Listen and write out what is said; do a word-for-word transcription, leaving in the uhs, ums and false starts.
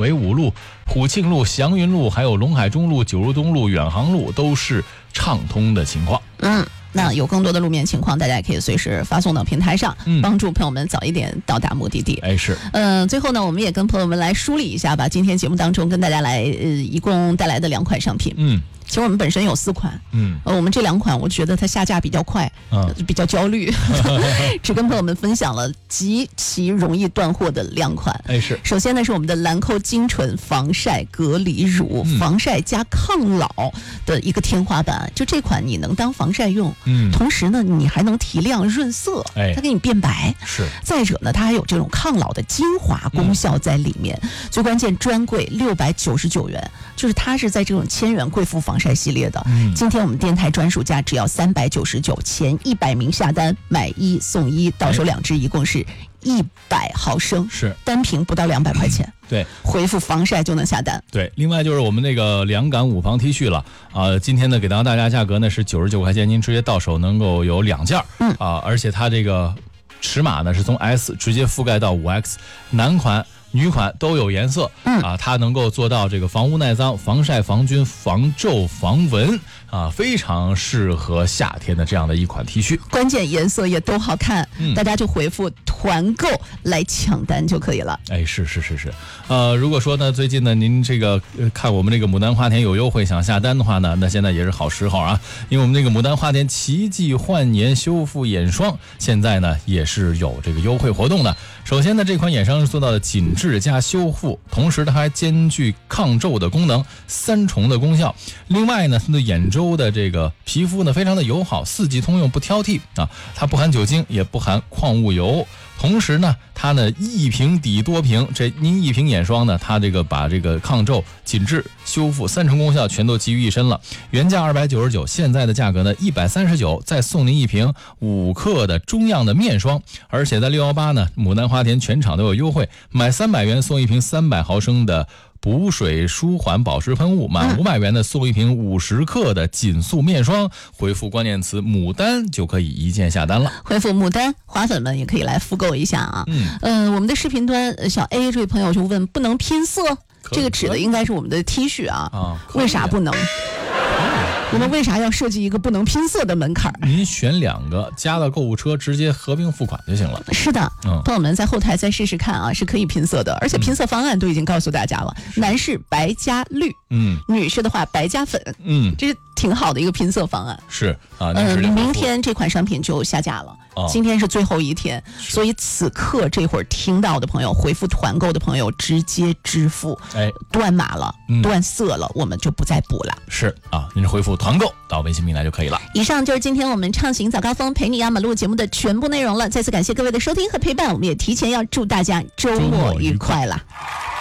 纬五路、普庆路、祥云路，还有陇海中路、九如东路、远航路都是畅通的情况。 嗯。那有更多的路面情况，大家也可以随时发送到平台上，嗯、帮助朋友们早一点到达目的地。 哎，是。 嗯、呃，最后呢，我们也跟朋友们来梳理一下吧。今天节目当中跟大家来，呃，一共带来的两款商品。嗯。其实我们本身有四款，嗯，呃，我们这两款我觉得它下架比较快，嗯，比较焦虑，只跟朋友们分享了极其容易断货的两款。 哎，是。 首先呢是我们的兰蔻精纯防晒隔离乳，嗯、防晒加抗老的一个天花板。就这款你能当防晒用，嗯，同时呢你还能提亮润色，哎，它给你变白。 是。 再者呢，它还有这种抗老的精华功效在里面。嗯、最关键专柜六百九十九元，就是它是在这种千元贵妇防晒系列的，嗯，今天我们电台专属价只要三百九十九，前一百名下单买一送一，到手两支，一共是一百毫升， 是单瓶不到两百块钱，嗯、 对， 回复防晒就能下单。 对，另外就是我们那个凉感五防 T 恤了啊、呃，今天呢给到大家价格呢是九十九块钱，您直接到手能够有两件，嗯啊、呃，而且它这个尺码呢是从 S 直接覆盖到 五 X， 男款。女款都有颜色，嗯啊，它能够做到这个防污耐脏、防晒、防菌、防皱、防蚊啊，非常适合夏天的这样的一款 T 恤。 关键颜色也都好看，嗯、大家就回复团购来抢单就可以了。 哎，是是是是，呃，如果说呢，最近呢，您这个、呃、看我们这个牡丹花田有优惠，想下单的话呢，那现在也是好时候啊，因为我们这个牡丹花田奇迹焕颜修复眼霜，现在呢也是有这个优惠活动的。首先呢，这款眼霜是做到了紧致加修复，同时它还兼具抗皱的功能，三重的功效。另外呢，它对眼周的这个皮肤呢非常的友好，四季通用不挑剔啊，它不含酒精，也不含矿物油。同时呢，它呢一瓶抵多瓶，这您一瓶眼霜呢，它这个把这个抗皱、紧致、修复三重功效全都集于一身了。原价二百九十九，现在的价格呢一百三十九，再送您一瓶五克的中样的面霜。而且在六一八呢，牡丹花田全场都有优惠，买三百元送一瓶三百毫升的补水舒缓保湿喷雾，满五百元的送一瓶五十克的紧速面霜，回复关键词牡丹就可以一键下单了。 回复牡丹，花粉们也可以来复购一下啊。嗯，呃，我们的视频端小 A 这位朋友就问，不能拼色？这个指的应该是我们的 T 恤啊。啊，为啥不能？我们为啥要设计一个不能拼色的门槛？ 您选两个加到购物车，直接合并付款就行了。 是的，嗯，朋友们在后台再试试看啊，是可以拼色的，而且拼色方案都已经告诉大家了，嗯、男士白加绿，嗯，女士的话白加粉，嗯，这是挺好的一个拼色方案。 是啊， 嗯、呃，明天这款商品就下架了。哦、今天是最后一天，所以此刻这会儿听到的朋友，回复团购的朋友直接支付，哎，断码了，嗯、断色了，我们就不再补了。 是啊，您回复团购到微信平台就可以了。 以上就是今天我们畅行早高峰陪你压马路节目的全部内容了。再次感谢各位的收听和陪伴，我们也提前要祝大家周末愉快了。